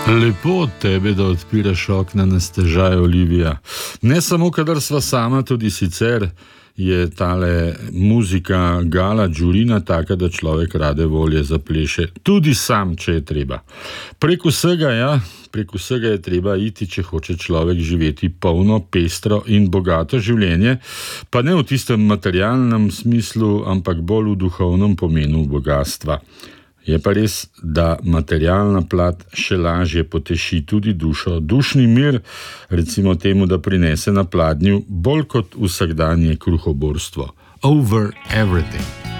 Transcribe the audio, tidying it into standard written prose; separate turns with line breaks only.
Lepo od tebe, da odpiraš okna na stežaj, Olivija. Ne samo, kadar sva sama, tudi sicer je tale muzika Gala Đurina taka, da človek rade volje zapleše. Tudi sam, če je treba. Prek vsega je treba iti, če hoče človek živeti polno, pestro in bogato življenje, pa ne v tistem materialnem smislu, ampak bolj v duhovnem pomenu bogatstva. Je pa res, da materialna plat še lažje poteši tudi dušo. Dušni mir, recimo temu, da prinese na pladnju bolj kot vsakdanje kruhoborstvo. Over everything.